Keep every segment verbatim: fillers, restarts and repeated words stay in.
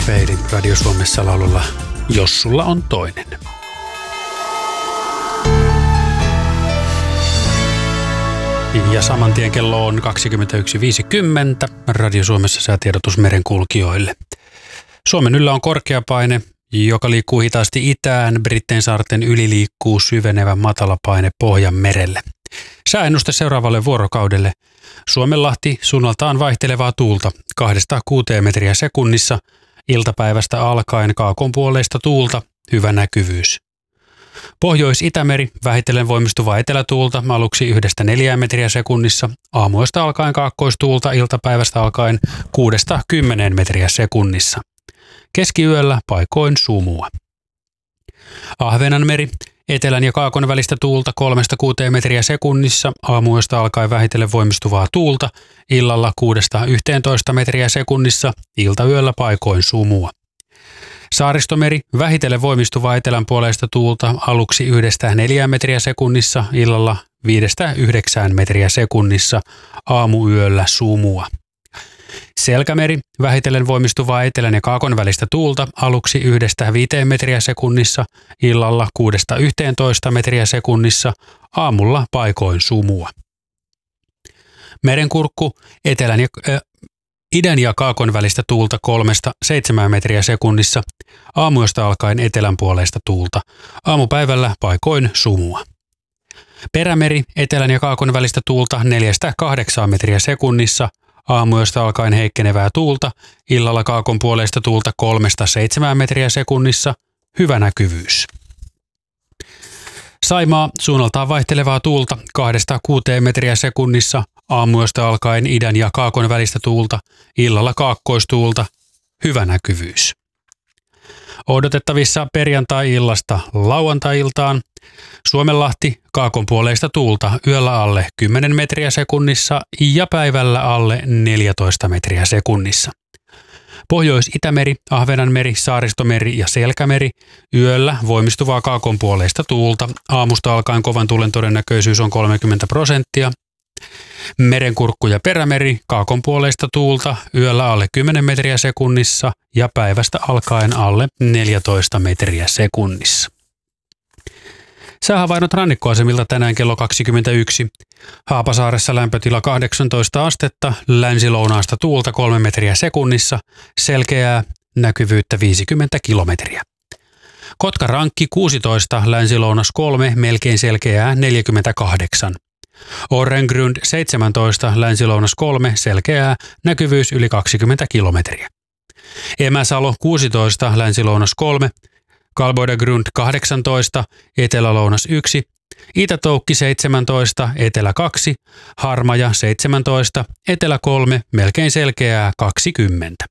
Peili Radio Suomessa laululla Jos sulla on toinen. Ja saman tien kello on kaksikymmentäyksi viisikymmentä. Radio Suomessa säätiedotus merenkulkijoille. Suomen yllä on korkeapaine, joka liikkuu hitaasti itään. Brittein saarten yli liikkuu syvenevä matalapaine Pohjanmerelle. Sääennuste seuraavalle vuorokaudelle. Suomenlahti suunnaltaan vaihtelevaa tuulta kahdesta kuuteen metriä sekunnissa. Iltapäivästä alkaen kaakonpuoleista tuulta, hyvä näkyvyys. Pohjois-Itämeri vähitellen voimistuvaa etelätuulta aluksi yhdestä neljään metriä sekunnissa. Aamuista alkaen kaakkoistuulta, iltapäivästä alkaen kuudesta kymmeneen metriä sekunnissa. Keskiyöllä paikoin sumua. Ahvenanmeri, etelän ja kaakon välistä tuulta kolmesta kuuteen metriä sekunnissa. Aamuista alkaen vähitellen voimistuvaa tuulta, illalla kuudesta yhteentoista metriä sekunnissa. Iltayöllä paikoin sumua. Saaristomeri, vähitellen voimistuvaa etelänpuoleista tuulta aluksi yhdestä neljään metriä sekunnissa, illalla viidestä yhdeksään metriä sekunnissa, aamuyöllä sumua. Selkämeri, vähitellen voimistuvaa etelän ja kaakon välistä tuulta aluksi yhdestä viiteen metriä sekunnissa, illalla kuudesta yhteentoista metriä sekunnissa, aamulla paikoin sumua. Merenkurkku, etelän ja äh, idän ja kaakon välistä tuulta kolmesta seitsemään metriä sekunnissa, aamuyöstä alkaen etelänpuoleista tuulta, aamupäivällä paikoin sumua. Perämeri, etelän ja kaakon välistä tuulta neljästä kahdeksaan metriä sekunnissa, aamuyöstä alkaen heikkenevää tuulta, illalla kaakon puoleista tuulta kolmesta seitsemään metriä sekunnissa, hyvä näkyvyys. Saimaa, suunnaltaan vaihtelevaa tuulta kahdesta kuuteen metriä sekunnissa, aamuyöstä alkaen idän ja kaakon välistä tuulta, illalla kaakkoistuulta, hyvä näkyvyys. Odotettavissa perjantai-illasta lauantai-iltaan Suomenlahti, kaakon puoleista tuulta yöllä alle kymmenen metriä sekunnissa ja päivällä alle neljätoista metriä sekunnissa. Pohjois-Itämeri, Ahvenanmeri, Saaristomeri ja Selkämeri, yöllä voimistuvaa kaakon puoleista tuulta. Aamusta alkaen kovan tuulen todennäköisyys on kolmekymmentä prosenttia. Merenkurkku ja Perämeri, kaakon puoleista tuulta, yöllä alle kymmenen metriä sekunnissa ja päivästä alkaen alle neljätoista metriä sekunnissa. Säähavainnot rannikkoasemilta tänään kello kaksikymmentäyksi. Haapasaaressa lämpötila kahdeksantoista astetta, länsi-lounaasta tuulta kolme metriä sekunnissa, selkeää näkyvyyttä viisikymmentä kilometriä. Kotka-Rankki kuusitoista, länsi-lounas kolme, melkein selkeää neljäkymmentäkahdeksan. Orrengrund seitsemäntoista, länsi-lounas kolme, selkeää näkyvyys yli kaksikymmentä kilometriä. Emäsalo kuusitoista, länsi-lounas kolme, Kalboidegrund kahdeksantoista, etelä-lounas yksi, Itä-Toukki seitsemäntoista, etelä kaksi, Harmaja seitsemäntoista, etelä kolme, melkein selkeää kaksikymmentä.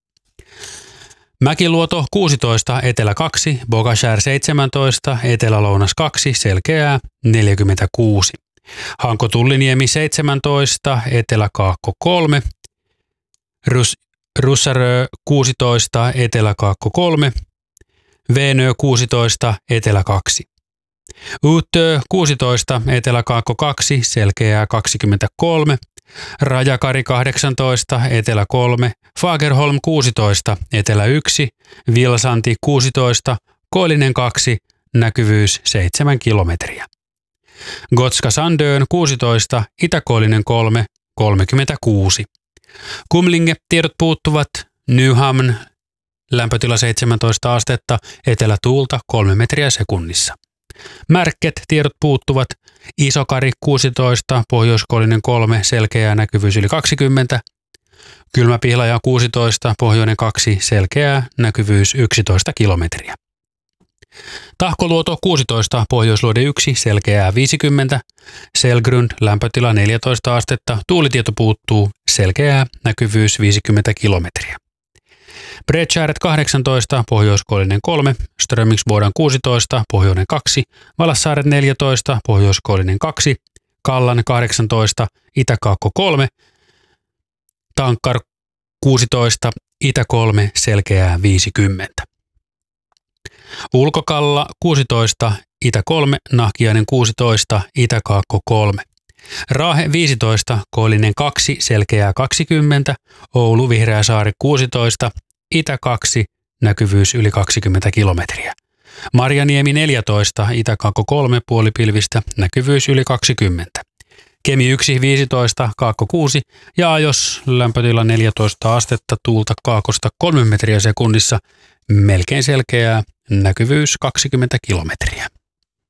Mäkiluoto kuusitoista, etelä kaksi, Bogashär seitsemäntoista, etelä-lounas kaksi, selkeää neljäkymmentäkuusi. Hanko-Tulliniemi seitsemäntoista, etelä-kaakko kolme, Rus- Russarö kuusitoista, etelä-kaakko kolme, Veenö kuusitoista, etelä kaksi. Uutö kuusitoista, etelä-kaakko kaksi, selkeää kaksikymmentäkolme. Rajakari kahdeksantoista, etelä kolme. Fagerholm kuusitoista, etelä yksi. Vilsanti kuusitoista, Koillinen kaksi, näkyvyys seitsemän kilometriä. Gotska Sandön kuusitoista, Itä-Koillinen kolme, kolmekymmentäkuusi. Kumlinge tiedot puuttuvat. Nyhamn lämpötila seitsemäntoista astetta, etelätuulta kolme metriä sekunnissa. Märket tiedot puuttuvat. Isokari kuusitoista, Pohjois-Koillinen kolme, selkeää näkyvyys yli kaksikymmentä. Kylmäpihlaja kuusitoista, Pohjoinen kaksi, selkeää näkyvyys yksitoista kilometriä. Tahkoluoto kuusitoista, Pohjoisluode yksi, selkeää viisikymmentä. Selgrund lämpötila neljätoista astetta, tuulitieto puuttuu, selkeää näkyvyys viisikymmentä kilometriä. Bredskäret kahdeksantoista, Pohjois-Koillinen kolme, Strömingsbodan kuusitoista, Pohjoinen kaksi, Valassaaret neljätoista, Pohjois-Koillinen kaksi, Kallan kahdeksantoista, Itä-Kaakko kolme, Tankkar kuusitoista, Itä kolme, selkeää viisikymmentä. Ulkokalla kuusitoista, Itä kolme, Nahkiainen kuusitoista, Itä-Kaakko kolme. Raahe viisitoista, Koillinen kaksi, selkeää kaksikymmentä, Oulu Vihreäsaari kuusitoista, Itä kaksi, näkyvyys yli kaksikymmentä kilometriä. Marjaniemi neljätoista, Itä-Kaakko kolme puolipilvistä, näkyvyys yli kaksikymmentä. Kemi yksi viisitoista, Kaakko kuusi ja Ajos lämpötila neljätoista astetta, tuulta kaakosta kolme metriä sekunnissa, melkein selkeää, näkyvyys kaksikymmentä kilometriä.